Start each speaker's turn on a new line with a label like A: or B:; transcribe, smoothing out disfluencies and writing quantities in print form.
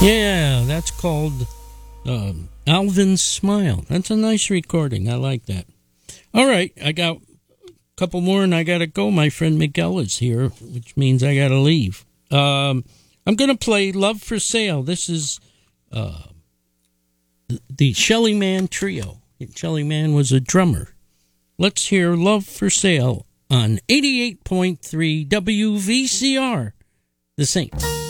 A: Yeah, that's called Alvin's Smile. That's a nice recording. I like that. All right, I got a couple more and I got to go. My friend Miguel is here, which means I got to leave. I'm going to play Love for Sale. This is the Shelly Man Trio. Shelly Man was a drummer. Let's hear Love for Sale on 88.3 WVCR, The Saint.